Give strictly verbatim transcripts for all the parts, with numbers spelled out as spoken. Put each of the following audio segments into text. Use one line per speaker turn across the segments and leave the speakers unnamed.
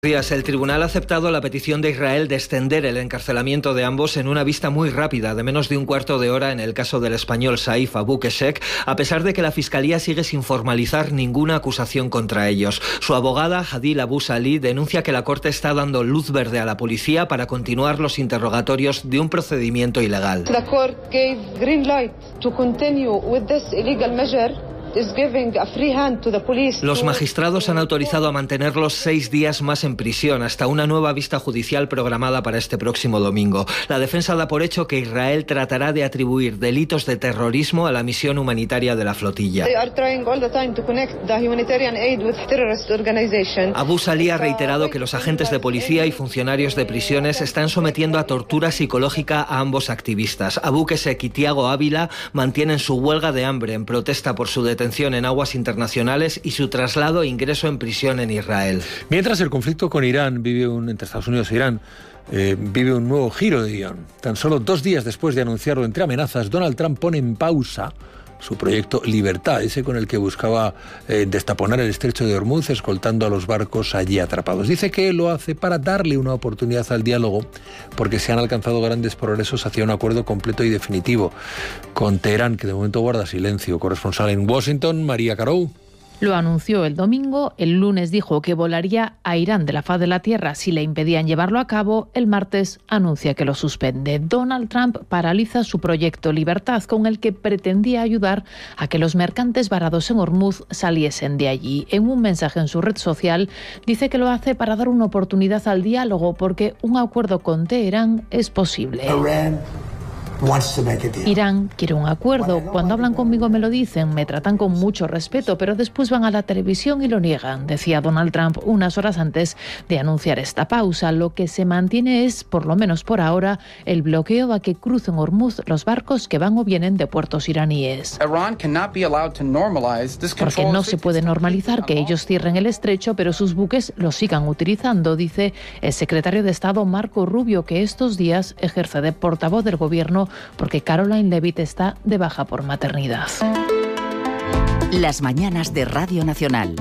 El tribunal ha aceptado la petición de Israel de extender el encarcelamiento de ambos en una vista muy rápida, de menos de un cuarto de hora en el caso del español Saif Abu Keshek, a pesar de que la Fiscalía sigue sin formalizar ninguna acusación contra ellos. Su abogada, Hadil Abu Salih, denuncia que la Corte está dando luz verde a la policía para continuar los interrogatorios de un procedimiento ilegal.
The court gave green light to continue with this illegal measure.
Los magistrados han autorizado a mantenerlos seis días más en prisión, hasta una nueva vista judicial programada para este próximo domingo. La defensa da por hecho que Israel tratará de atribuir delitos de terrorismo a la misión humanitaria de la flotilla. Abu Salih ha reiterado que los agentes de policía y funcionarios de prisiones están sometiendo a tortura psicológica a ambos activistas. Abu Keshek y Tiago Ávila mantienen su huelga de hambre en protesta por su detención en aguas internacionales y su traslado e ingreso en prisión en Israel.
Mientras el conflicto con Irán vive un, entre Estados Unidos e Irán eh, vive un nuevo giro de guión. Tan solo dos días después de anunciarlo entre amenazas, Donald Trump pone en pausa su proyecto Libertad, ese con el que buscaba eh, destaponar el estrecho de Hormuz, escoltando a los barcos allí atrapados. Dice que lo hace para darle una oportunidad al diálogo, porque se han alcanzado grandes progresos hacia un acuerdo completo y definitivo con Teherán, que de momento guarda silencio. Corresponsal en Washington, María Carou.
Lo anunció el domingo, el lunes dijo que volaría a Irán de la faz de la tierra si le impedían llevarlo a cabo, el martes anuncia que lo suspende. Donald Trump paraliza su proyecto Libertad, con el que pretendía ayudar a que los mercantes varados en Hormuz saliesen de allí. En un mensaje en su red social dice que lo hace para dar una oportunidad al diálogo, porque un acuerdo con Teherán es posible. Irán quiere un acuerdo. Cuando hablan conmigo me lo dicen, me tratan con mucho respeto, pero después van a la televisión y lo niegan, decía Donald Trump unas horas antes de anunciar esta pausa. Lo que se mantiene es, por lo menos por ahora, el bloqueo a que crucen Hormuz los barcos que van o vienen de puertos iraníes. Porque no se puede normalizar que ellos cierren el estrecho, pero sus buques lo sigan utilizando, dice el secretario de Estado Marco Rubio, que estos días ejerce de portavoz del gobierno porque Caroline Leavitt está de baja por maternidad.
Las mañanas de Radio Nacional.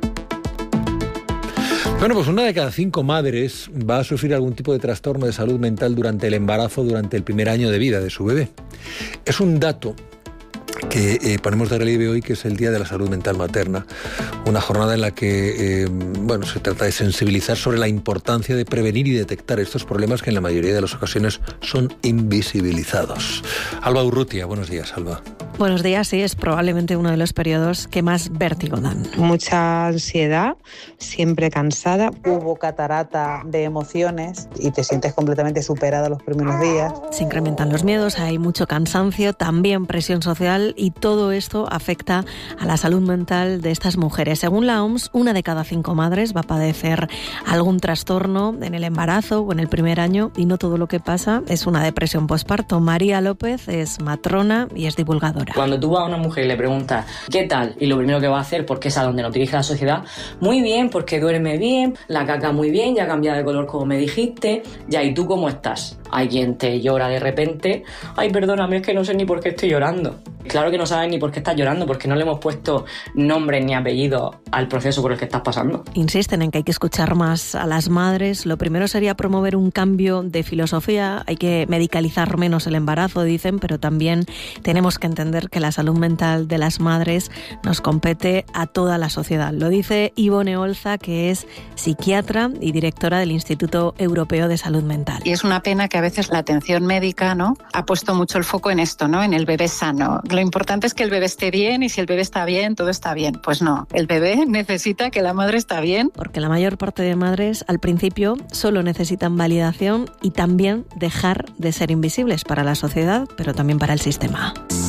Bueno, pues una de cada cinco madres va a sufrir algún tipo de trastorno de salud mental durante el embarazo, durante el primer año de vida de su bebé. Es un dato que eh, ponemos de relieve hoy, que es el Día de la Salud Mental Materna, una jornada en la que eh, bueno, se trata de sensibilizar sobre la importancia de prevenir y detectar estos problemas que en la mayoría de las ocasiones son invisibilizados. Alba Urrutia, buenos días, Alba.
Buenos días, sí, es probablemente uno de los periodos que más vértigo dan.
Mucha ansiedad, siempre cansada. Hubo catarata de emociones y te sientes completamente superada los primeros días.
Se incrementan los miedos, hay mucho cansancio, también presión social, y todo esto afecta a la salud mental de estas mujeres. Según la O M S, una de cada cinco madres va a padecer algún trastorno en el embarazo o en el primer año, y no todo lo que pasa es una depresión posparto. María López es matrona y es divulgadora.
Cuando tú vas a una mujer y le preguntas ¿qué tal? Y lo primero que va a hacer, porque es a donde nos dirige la sociedad, muy bien, porque duerme bien, la caca muy bien, ya ha cambiado de color como me dijiste, ya, ¿y tú cómo estás? Hay quien te llora de repente, ay, perdóname, es que no sé ni por qué estoy llorando. Claro que no sabes ni por qué estás llorando, porque no le hemos puesto nombre ni apellido al proceso por el que estás pasando.
Insisten en que hay que escuchar más a las madres. Lo primero sería promover un cambio de filosofía. Hay que medicalizar menos el embarazo, dicen, pero también tenemos que entender que la salud mental de las madres nos compete a toda la sociedad. Lo dice Ivone Olza, que es psiquiatra y directora del Instituto Europeo de Salud Mental.
Y es una pena que a veces la atención médica, ¿no?, ha puesto mucho el foco en esto, ¿no?, en el bebé sano. Lo importante es que el bebé esté bien, y si el bebé está bien, todo está bien. Pues no, el bebé necesita que la madre está bien.
Porque la mayor parte de madres al principio solo necesitan validación y también dejar de ser invisibles para la sociedad, pero también para el sistema.